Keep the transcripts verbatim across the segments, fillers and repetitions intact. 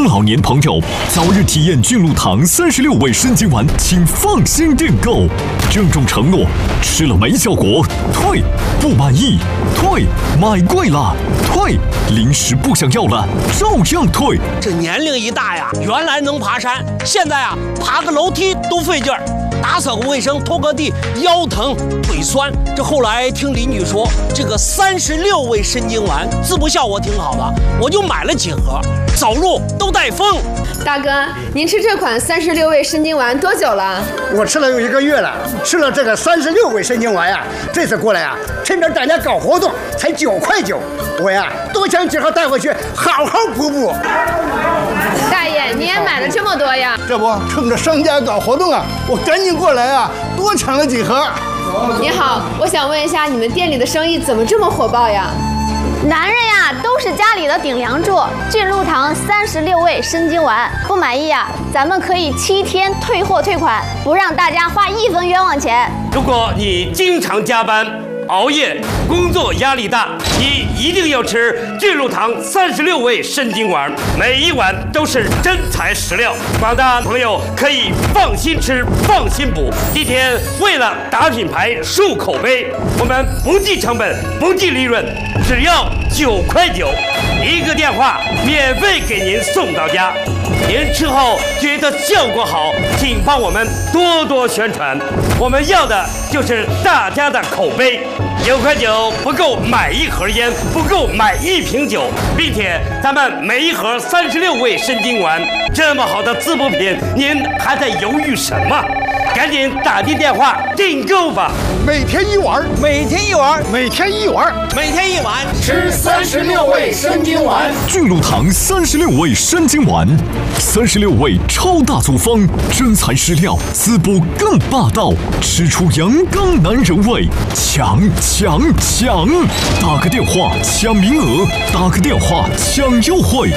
老年朋友，早日体验俊露堂三十六味参精丸，请放心订购。郑重承诺，吃了没效果退，不满意退，买贵了退，零食不想要了照样退。 这年龄一大呀，原来能爬山，现在啊爬个楼梯都费劲儿。打扫个卫生，拖个地，腰疼腿酸。这后来听邻居说，这个三十六味参精丸滋补效果挺好的，我就买了几盒，走路都带风。 大哥，您吃这款三十六味参精丸多久了？ 我吃了有一个月了，吃了这个三十六味参精丸呀，这次过来呀，趁着大家搞活动，才九块九，我呀多抢几盒带回去，好好补补。 大爷，你也买了这么多呀？ 这不，趁着商家搞活动啊，我赶紧过来啊，多抢了几盒。 你好，我想问一下，你们店里的生意怎么这么火爆呀？ 男人呀，都是家里的顶梁柱。俊露堂三十六味参精丸，不满意呀，咱们可以七天退货退款，不让大家花一分冤枉钱。 如果你经常加班、熬夜，工作压力大，你一定要吃俊露堂三十六味参精丸，每一碗都是真材实料。广大朋友可以放心吃，放心补。今天为了打品牌、树口碑，我们不计成本，不计利润，只要九块九，一个电话免费给您送到家。您吃后觉得效果好，请帮我们多多宣传。我们要的就是大家的口碑。九块九不够买一盒烟，不够买一瓶酒，并且咱们每一盒三十六味参精丸，这么好的滋补品，您还在犹豫什么？赶紧打进电话订购吧！ 每天一碗， 每天一碗， 每天一碗， 每天一碗， 吃三十六味参精丸。 俊露堂三十六味参精丸，三十六味超大组方，真材实料，滋补更霸道，吃出阳刚男人味，抢抢抢！打个电话抢名额，打个电话抢优惠。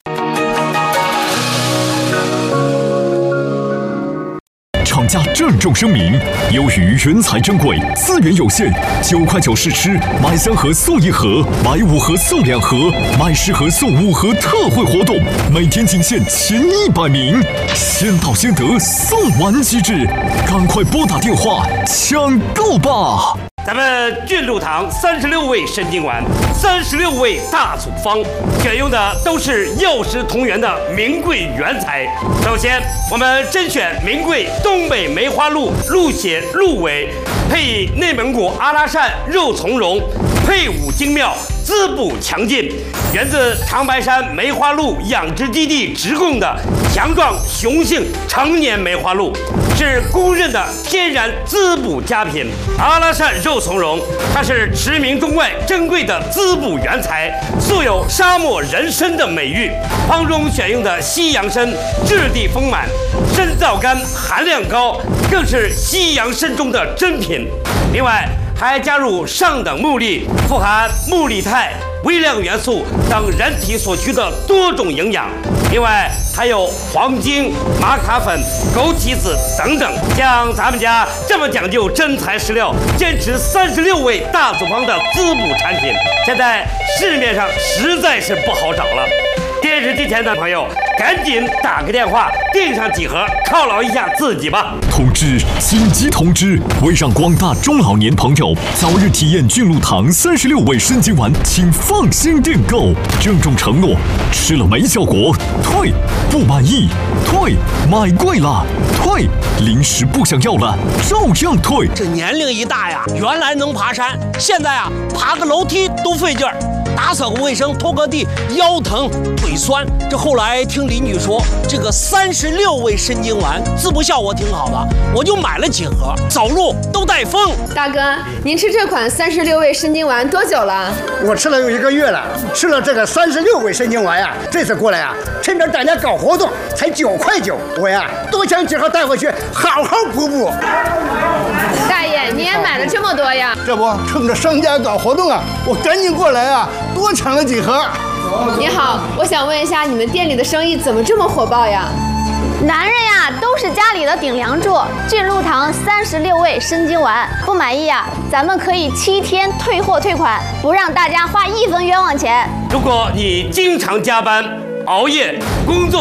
厂家郑重声明：由于原材珍贵，资源有限，九块九试吃，买三盒送一盒，买五盒送两盒，买十盒送五盒特惠活动，每天仅限前一百名，先到先得，送完即止，赶快拨打电话抢购吧！ 咱们俊露堂三十六味参精丸，三十六味大组方，选用的都是药食同源的名贵原材。首先，我们甄选名贵东北梅花鹿鹿血鹿尾，配以内蒙古阿拉善肉苁蓉，配伍精妙，滋补强劲，源自长白山梅花鹿养殖基地直供的强壮雄性成年梅花鹿，是公认的天然滋补佳品。阿拉善肉苁蓉，它是驰名中外珍贵的滋补原材，素有沙漠人参的美誉。方中选用的西洋参质地丰满，参皂苷含量高，更是西洋参中的珍品。另外，还加入上等木粒，富含木力肽、微量元素等人体所需的多种营养。另外还有黄精、玛卡粉、枸杞子等等。像咱们家这么讲究真材实料，坚持三十六味大组方的滋补产品，现在市面上实在是不好找了。电视机前的朋友，赶紧打个电话订上几盒，犒劳一下自己吧。 通知！紧急通知！为让广大中老年朋友早日体验俊露堂三十六味参精丸，请放心订购。郑重承诺，吃了没效果退，不满意退，买贵了退，零食不想要了照样退。 这年龄一大呀，原来能爬山，现在啊爬个楼梯都费劲儿。打扫个卫生，拖个地，腰疼腿酸。这后来听邻居说，这个三十六味参精丸滋补效果挺好的，我就买了几盒，走路都带风。 大哥，您吃这款三十六味参精丸多久了？ 我吃了有一个月了，吃了这个三十六味参精丸呀，这次过来呀，趁着大家搞活动，才九块九，我呀多抢几盒带回去，好好补补。 大爷，你也买了这么多呀？ 这不，趁着商家搞活动啊，我赶紧过来啊，多抢了几盒。 你好，我想问一下，你们店里的生意怎么这么火爆呀？ 男人呀，都是家里的顶梁柱。俊露堂三十六味参精丸，不满意呀，咱们可以七天退货退款，不让大家花一分冤枉钱。 如果你经常加班、熬夜，工作